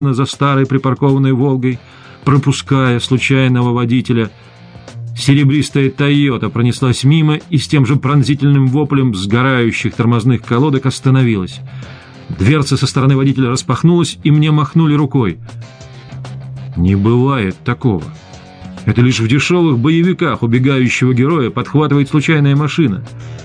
за старой припаркованной «Волгой», пропуская случайного водителя. Серебристая «Тойота» пронеслась мимо и с тем же пронзительным воплем сгорающих тормозных колодок остановилась. Дверца со стороны водителя распахнулась, и мне махнули рукой. Не бывает такого. Это лишь в дешевых боевиках убегающего героя подхватывает случайная машина.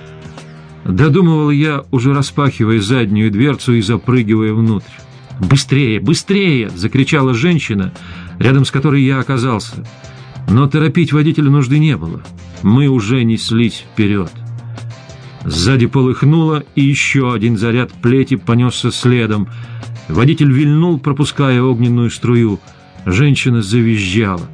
Додумывал я, уже распахивая заднюю дверцу и запрыгивая внутрь. «Быстрее, быстрее!» — закричала женщина, рядом с которой я оказался. Но торопить водителя нужды не было. Мы уже неслись вперед. Сзади полыхнуло, и еще один заряд плети понесся следом. Водитель вильнул, пропуская огненную струю. Женщина завизжала.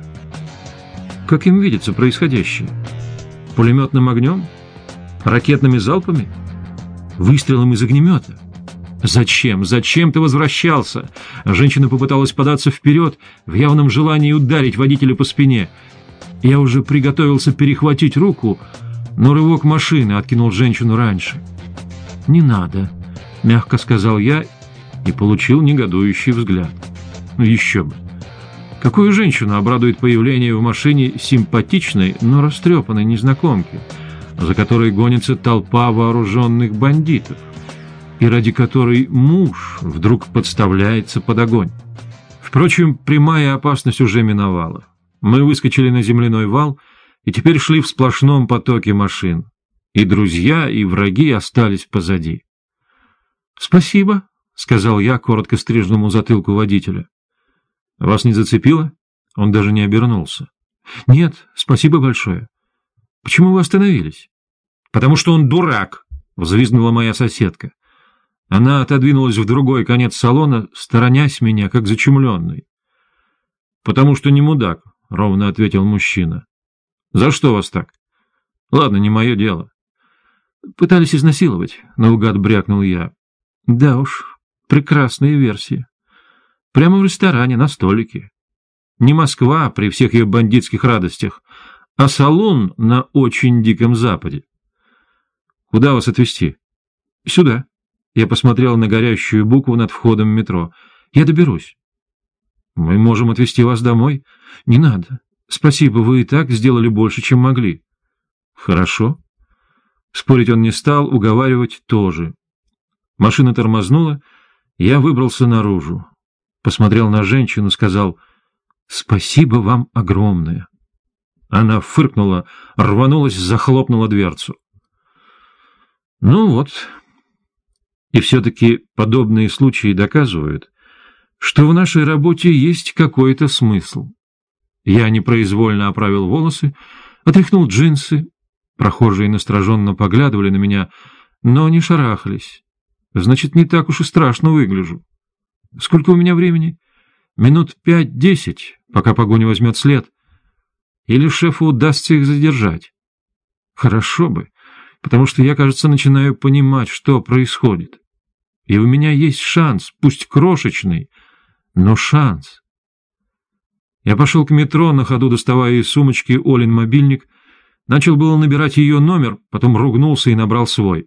Как им видится происходящее? Пулеметным огнем? Ракетными залпами? Выстрелом из огнемета? Зачем? Зачем ты возвращался? Женщина попыталась податься вперед в явном желании ударить водителя по спине. Я уже приготовился перехватить руку, но рывок машины откинул женщину раньше. «Не надо», — мягко сказал я и получил негодующий взгляд. Ну еще бы. Какую женщину обрадует появление в машине симпатичной, но растрепанной незнакомки, за которой гонится толпа вооруженных бандитов, и ради которой муж вдруг подставляется под огонь? Впрочем, прямая опасность уже миновала. Мы выскочили на земляной вал и теперь шли в сплошном потоке машин. И друзья, и враги остались позади. «Спасибо», — сказал я коротко стриженному затылку водителя. «Вас не зацепило?» Он даже не обернулся. «Нет, спасибо большое. Почему вы остановились?» «Потому что он дурак», — взвизгнула моя соседка. Она отодвинулась в другой конец салона, сторонясь меня, как зачумленный. «Потому что не мудак», — ровно ответил мужчина. «За что вас так?» «Ладно, не мое дело». «Пытались изнасиловать», — наугад брякнул я. «Да уж, прекрасная версия. Прямо в ресторане, на столике. Не Москва при всех ее бандитских радостях, а салон на очень диком западе. Куда вас отвезти?» «Сюда». Я посмотрел на горящую букву над входом в метро. «Я доберусь». «Мы можем отвезти вас домой». «Не надо. Спасибо, вы и так сделали больше, чем могли». «Хорошо». Спорить он не стал, уговаривать тоже. Машина тормознула, я выбрался наружу. Посмотрел на женщину, сказал: «Спасибо вам огромное». Она фыркнула, рванулась, захлопнула дверцу. Ну вот. И все-таки подобные случаи доказывают, что в нашей работе есть какой-то смысл. Я непроизвольно оправил волосы, отряхнул джинсы. Прохожие настороженно поглядывали на меня, но не шарахались. Значит, не так уж и страшно выгляжу. Сколько у меня времени? Минут 5-10, пока погоня возьмет след. Или шефу удастся их задержать? Хорошо бы, потому что я, кажется, начинаю понимать, что происходит. И у меня есть шанс, пусть крошечный, но шанс. Я пошел к метро, на ходу доставая из сумочки Олин мобильник, начал было набирать ее номер, потом ругнулся и набрал свой.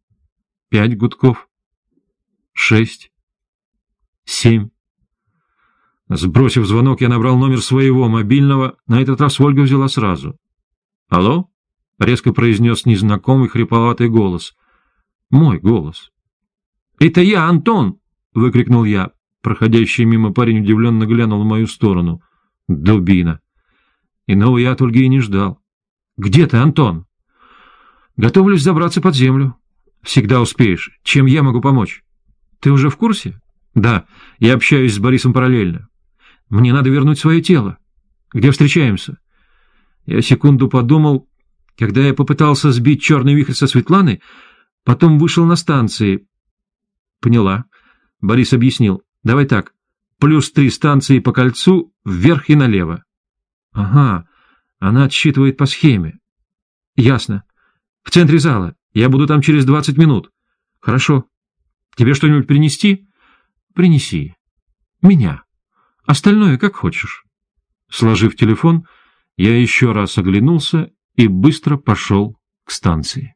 5 гудков. 6. 7. Сбросив звонок, я набрал номер своего мобильного, на этот раз Ольга взяла сразу. «Алло?» — резко произнес незнакомый хрипловатый голос. Мой голос. «Это я, Антон!» — выкрикнул я. Проходящий мимо парень удивленно глянул в мою сторону. Дубина. Иного я от Ольги и не ждал. «Где ты, Антон?» «Готовлюсь забраться под землю». «Всегда успеешь. Чем я могу помочь?» «Ты уже в курсе?» «Да, я общаюсь с Борисом параллельно. Мне надо вернуть свое тело. Где встречаемся?» Я секунду подумал. Когда я попытался сбить черный вихрь со Светланы, потом вышел на станции. «Поняла». Борис объяснил. «Давай так. +3 станции по кольцу, вверх и налево». «Ага, она отсчитывает по схеме». «Ясно. В центре зала. Я буду там через 20 минут». «Хорошо. Тебе что-нибудь принести?» «Принеси. Меня. Остальное как хочешь». Сложив телефон, я еще раз оглянулся и быстро пошел к станции.